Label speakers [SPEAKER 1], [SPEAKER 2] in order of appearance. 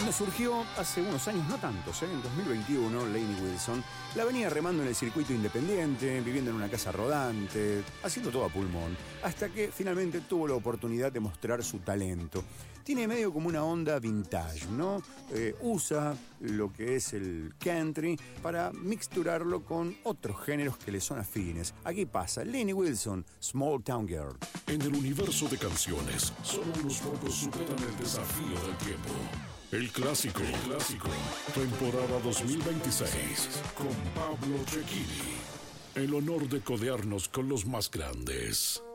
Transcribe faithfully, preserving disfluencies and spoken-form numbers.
[SPEAKER 1] Cuando surgió hace unos años, no tantos, ¿eh? En dos mil veintiuno, Lainey Wilson la venía remando en el circuito independiente, viviendo en una casa rodante, haciendo todo a pulmón, hasta que finalmente tuvo la oportunidad de mostrar su talento. Tiene medio como una onda vintage, ¿no? Eh, usa lo que es el country para mixturarlo con otros géneros que le son afines. Aquí pasa Lainey Wilson, Small Town Girl.
[SPEAKER 2] En el universo de canciones, solo unos pocos superan el desafío del tiempo. El clásico, el clásico, temporada dos mil veintiséis, con Pablo Cecchini. El honor de codearnos con los más grandes.